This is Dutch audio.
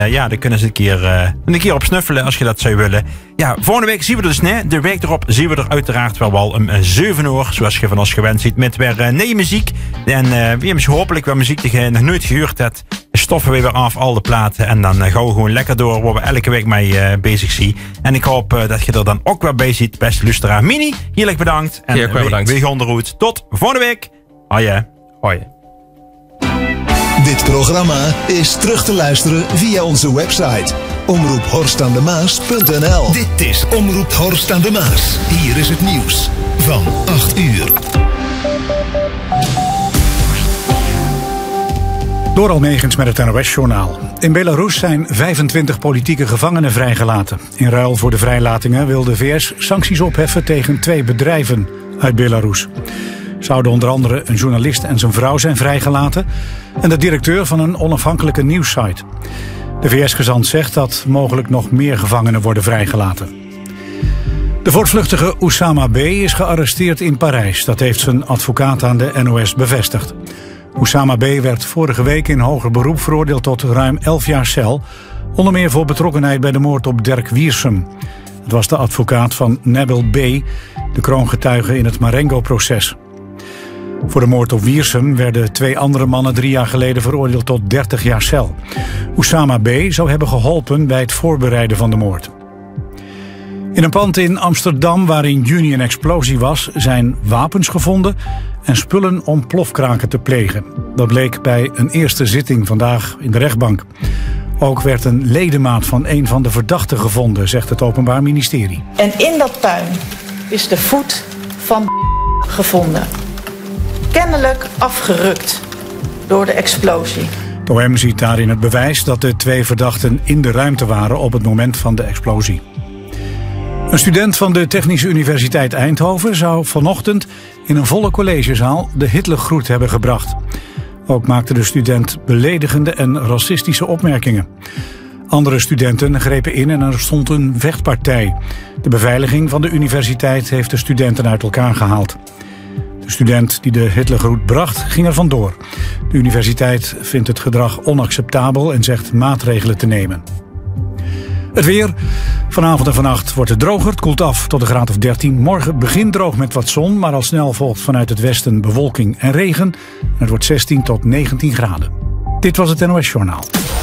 Ja, daar kunnen ze een keer op snuffelen als je dat zou willen. Ja, volgende week zien we dus, de week erop zien we er uiteraard wel om 7 uur, zoals je van ons gewend ziet, met weer nieuwe muziek. En weer hopelijk weer muziek die je nog nooit gehuurd hebt. Stoffen we weer af, al de platen. En dan gaan we gewoon lekker door, waar we elke week mee bezig zien. En ik hoop dat je er dan ook weer bij ziet, beste luisteraar. Mini, heerlijk bedankt. En bedankt. Weer onderhoed. Tot volgende week. Hoi. Dit programma is terug te luisteren via onze website omroephorstaandemaas.nl. Dit is Omroep Horst aan de Maas. Hier is het nieuws van 8 uur. Door Almegens met het NOS-journaal. In Belarus zijn 25 politieke gevangenen vrijgelaten. In ruil voor de vrijlatingen wil de VS sancties opheffen tegen 2 bedrijven uit Belarus. Zouden onder andere een journalist en zijn vrouw zijn vrijgelaten en de directeur van een onafhankelijke nieuwssite. De VS-gezant zegt dat mogelijk nog meer gevangenen worden vrijgelaten. De voortvluchtige Oussama B. is gearresteerd in Parijs. Dat heeft zijn advocaat aan de NOS bevestigd. Oussama B. werd vorige week in hoger beroep veroordeeld tot ruim 11 jaar cel. Onder meer voor betrokkenheid bij de moord op Dirk Wiersum. Het was de advocaat van Nabil B., de kroongetuige in het Marengo-proces. Voor de moord op Wiersum werden 2 andere mannen 3 jaar geleden veroordeeld tot 30 jaar cel. Oussama B. zou hebben geholpen bij het voorbereiden van de moord. In een pand in Amsterdam waar in juni een explosie was, zijn wapens gevonden en spullen om plofkraken te plegen. Dat bleek bij een eerste zitting vandaag in de rechtbank. Ook werd een ledemaat van een van de verdachten gevonden, zegt het Openbaar Ministerie. En in dat puin is de voet van gevonden. Kennelijk afgerukt door de explosie. De OM ziet daarin het bewijs dat de 2 verdachten in de ruimte waren op het moment van de explosie. Een student van de Technische Universiteit Eindhoven zou vanochtend in een volle collegezaal de Hitlergroet hebben gebracht. Ook maakte de student beledigende en racistische opmerkingen. Andere studenten grepen in en er stond een vechtpartij. De beveiliging van de universiteit heeft de studenten uit elkaar gehaald. De student die de Hitlergroet bracht ging er vandoor. De universiteit vindt het gedrag onacceptabel en zegt maatregelen te nemen. Het weer. Vanavond en vannacht wordt het droger. Het koelt af tot een graad of 13. Morgen begint droog met wat zon, maar al snel volgt vanuit het westen bewolking en regen. Het wordt 16 tot 19 graden. Dit was het NOS Journaal.